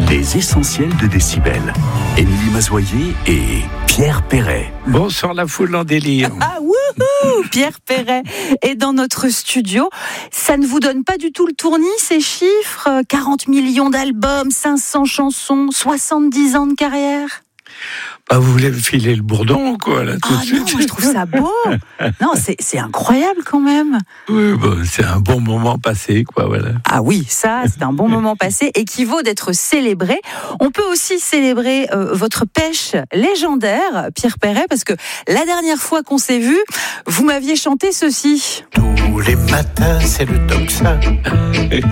Les essentiels de Décibel. Émilie Mazoyer et Pierre Perret. Bonsoir la foule en délire. Ah wouhou, Pierre Perret est dans notre studio. Ça ne vous donne pas du tout le tournis, ces chiffres? 40 millions d'albums, 500 chansons, 70 ans de carrière. Bah, vous voulez me filer le bourdon, quoi, là, tout de suite? Non, moi, je trouve ça beau. Non, c'est incroyable quand même. Oui, bah, c'est un bon moment passé, quoi, voilà. Ah oui, ça, c'est un bon moment passé et qui vaut d'être célébré. On peut aussi célébrer votre pêche légendaire, Pierre Perret, parce que la dernière fois qu'on s'est vu, vous m'aviez chanté ceci. Tous les matins, c'est le tocsin.